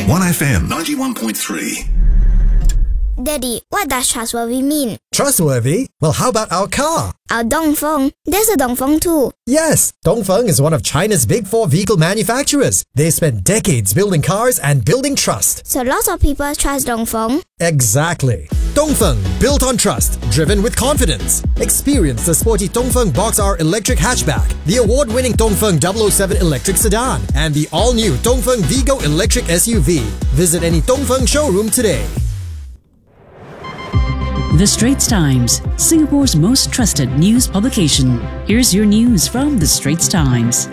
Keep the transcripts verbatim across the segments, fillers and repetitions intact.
one F M ninety-one point three. Daddy, what does trustworthy mean? Trustworthy? Well, how about our car? Our Dongfeng. There's a Dongfeng too. Yes, Dongfeng is one of China's big four vehicle manufacturers. They spent decades building cars and building trust. So lots of people trust Dongfeng. Exactly. Dongfeng, built on trust, driven with confidence. Experience the sporty Dongfeng Box R electric hatchback, the award-winning Dongfeng double oh seven electric sedan, and the all-new Dongfeng Vigo electric S U V. Visit any Dongfeng showroom today. The Straits Times, Singapore's most trusted news publication. Here's your news from The Straits Times.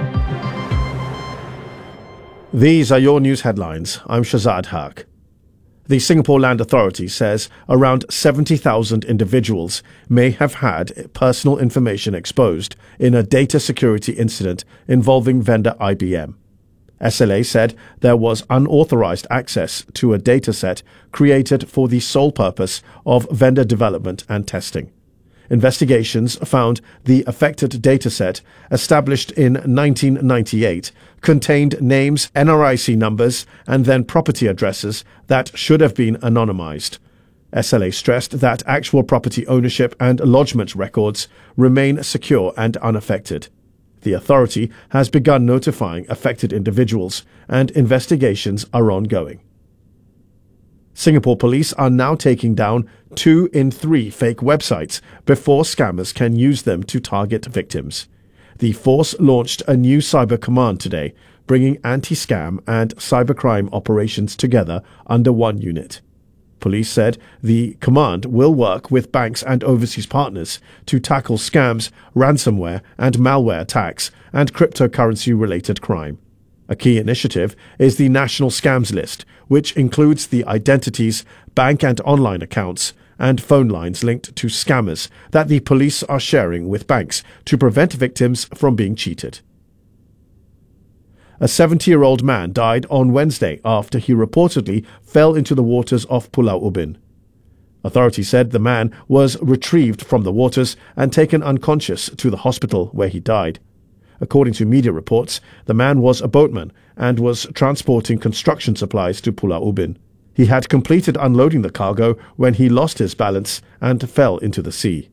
These are your news headlines. I'm Shazad Haq. The Singapore Land Authority says around seventy thousand individuals may have had personal information exposed in a data security incident involving vendor I B M. S L A said there was unauthorized access to a dataset created for the sole purpose of vendor development and testing. Investigations found the affected dataset, established in nineteen ninety-eight, contained names, N R I C numbers, and then property addresses that should have been anonymized. S L A stressed that actual property ownership and lodgement records remain secure and unaffected. The authority has begun notifying affected individuals, and investigations are ongoing. Singapore police are now taking down two in three fake websites before scammers can use them to target victims. The force launched a new cyber command today, bringing anti-scam and cybercrime operations together under one unit. Police said the command will work with banks and overseas partners to tackle scams, ransomware and malware attacks, and cryptocurrency-related crime. A key initiative is the National Scams List, which includes the identities, bank and online accounts, and phone lines linked to scammers that the police are sharing with banks to prevent victims from being cheated. A seventy-year-old man died on Wednesday after he reportedly fell into the waters off Pulau Ubin. Authorities said the man was retrieved from the waters and taken unconscious to the hospital where he died. According to media reports, the man was a boatman and was transporting construction supplies to Pulau Ubin. He had completed unloading the cargo when he lost his balance and fell into the sea.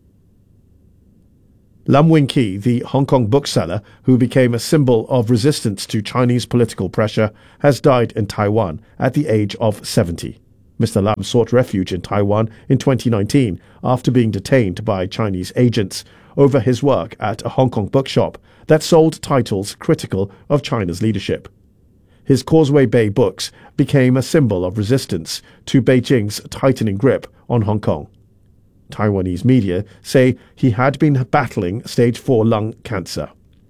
Lam Wing Ki, the Hong Kong bookseller who became a symbol of resistance to Chinese political pressure, has died in Taiwan at the age of seventy. Mister Lam sought refuge in Taiwan in twenty nineteen after being detained by Chinese agents over his work at a Hong Kong bookshop that sold titles critical of China's leadership. His Causeway Bay books became a symbol of resistance to Beijing's tightening grip on Hong Kong. Taiwanese media say he had been battling stage four lung cancer.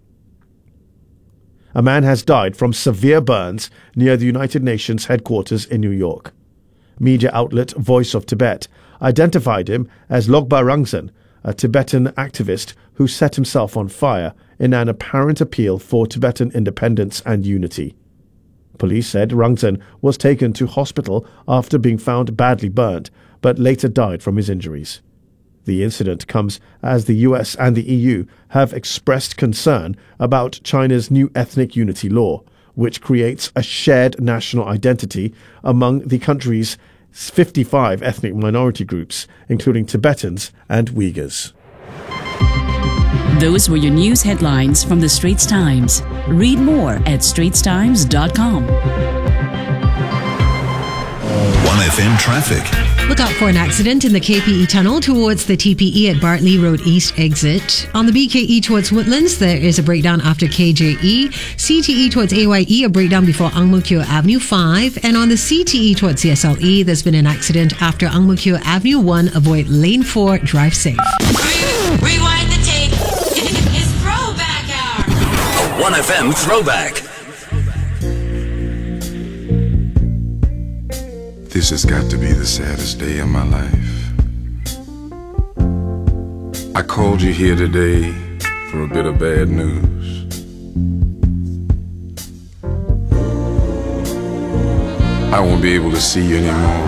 A man has died from severe burns near the United Nations headquarters in New York. Media outlet Voice of Tibet identified him as Logba Rangzan, a Tibetan activist who set himself on fire in an apparent appeal for Tibetan independence and unity. Police said Rangzan was taken to hospital after being found badly burnt, but later died from his injuries. The incident comes as the U S and the E U have expressed concern about China's new ethnic unity law, which creates a shared national identity among the country's fifty-five ethnic minority groups, including Tibetans and Uyghurs. Those were your news headlines from The Straits Times. Read more at straits times dot com. one F M traffic. Look out for an accident in the K P E tunnel towards the T P E at Bartley Road East exit. On the B K E towards Woodlands, there is a breakdown after K J E. C T E towards A Y E, a breakdown before Ang Mo Kio Avenue five. And on the C T E towards C S L E, there's been an accident after Ang Mo Kio Avenue one. Avoid lane four, drive safe. Rewind the tape. It's throwback hour. A one F M throwback. This has got to be the saddest day of my life. I called you here today for a bit of bad news. I won't be able to see you anymore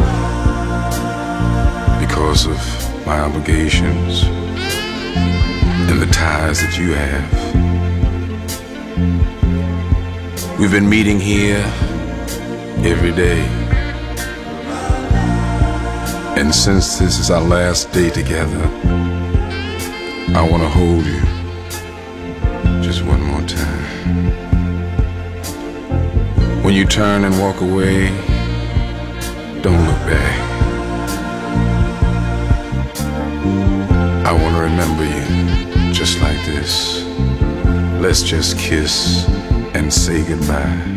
because of my obligations and the ties that you have. We've been meeting here every day. And since this is our last day together, I want to hold you just one more time. When you turn and walk away, don't look back. I want to remember you just like this. Let's just kiss and say goodbye.